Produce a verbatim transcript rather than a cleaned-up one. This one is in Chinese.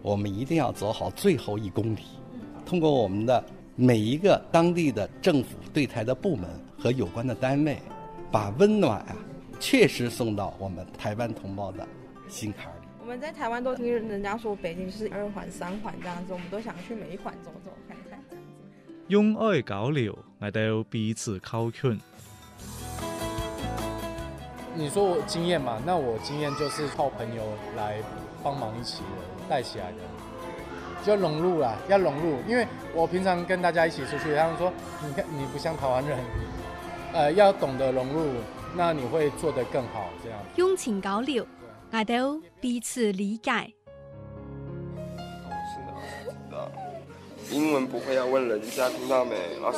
我们一定要走好最后一公里，通过我们的每一个当地的政府对台的部门和有关的单位，把温暖啊确实送到我们台湾同胞的心坎里。 我们在台湾都听人家说北京是二环三环这样子，我们都想去每一环走走看看这样子。 用愛交流，我哋彼此靠近。 你说我经验嘛，那我经验就是靠朋友来帮忙一起带起来的，就融入啦，要融入。因为我平常跟大家一起出去，他们说你看你不像台湾人，呃，要懂得融入，那你会做得更好。这样用情交流，我哋彼此理解。 英文不会要问人家，听到没？老师